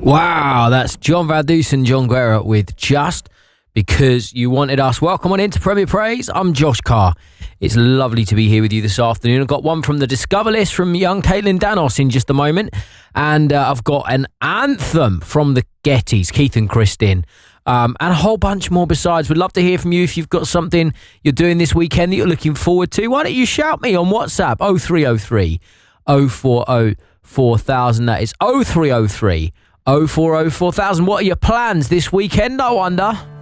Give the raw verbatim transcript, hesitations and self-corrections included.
Wow, that's John Van Dusen and John Guerra with Just Because You Wanted Us. Welcome on into Premier Praise. I'm Josh Carr. It's lovely to be here with you this afternoon. I've got one from the Discover list from young Caitlin Danos in just a moment. And uh, I've got an anthem from the Gettys, Keith and Kristin. Um, and a whole bunch more besides. We'd love to hear from you if you've got something you're doing this weekend that you're looking forward to. Why don't you shout me on WhatsApp? oh three oh three, oh four oh, four thousand. That is oh three oh three, oh four oh, four thousand. What are your plans this weekend, I wonder?